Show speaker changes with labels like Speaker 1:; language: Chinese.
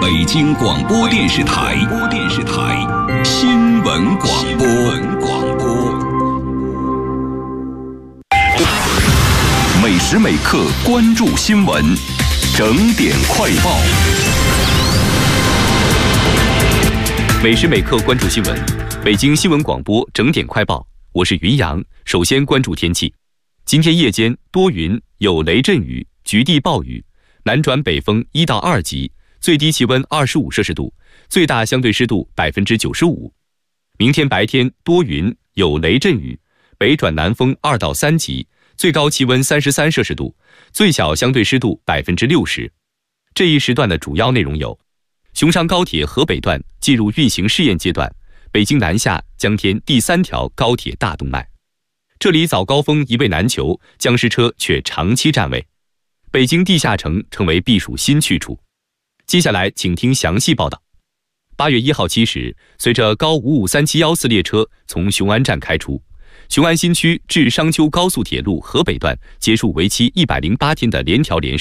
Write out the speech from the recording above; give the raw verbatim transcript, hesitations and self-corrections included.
Speaker 1: 北京广播电视台播电视台新闻广播广播，每时每刻关注新闻，整点快报。
Speaker 2: 每时每刻关注新闻，北京新闻广播整点快报，我是云阳。首先关注天气，今天夜间多云，有雷阵雨，局地暴雨，南转北风一到二级，最低气温二十五摄氏度，最大相对湿度百分之九十五。明天白天多云，有雷阵雨，北转南风二到三级，最高气温三十三摄氏度，最小相对湿度百分之六十。这一时段的主要内容有：雄商高铁河北段进入运行试验阶段，北京南下将添第三条高铁大动脉。这里早高峰一位难求，僵尸车却长期占位。北京地下城成为避暑新去处。接下来请听详细报道。八月一号七时，随着高五五三七一四列车从雄安站开出，雄安新区至商丘高速铁路河北段结束为期一百零八天的联调联